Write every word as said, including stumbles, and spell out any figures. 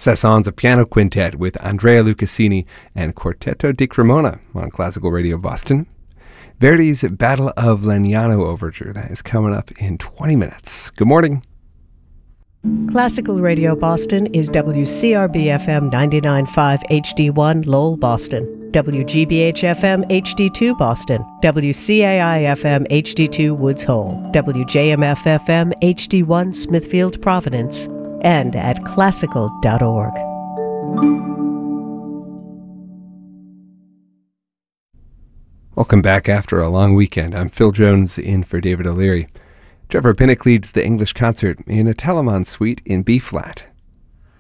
Cezanne's a piano quintet with Andrea Lucassini and Quartetto di Cremona on Classical Radio Boston. Verdi's Battle of Legnano Overture, that is coming up in twenty minutes. Good morning. Classical Radio Boston is W C R B F M ninety-nine point five H D one Lowell, Boston, W G B H F M H D two Boston, W C A I F M H D two Woods Hole, W J M F F M H D one Smithfield, Providence, and at classical dot org. Welcome back after a long weekend. I'm Phil Jones in for David O'Leary. Trevor Pinnock leads the English concert in a Telemann suite in B-flat.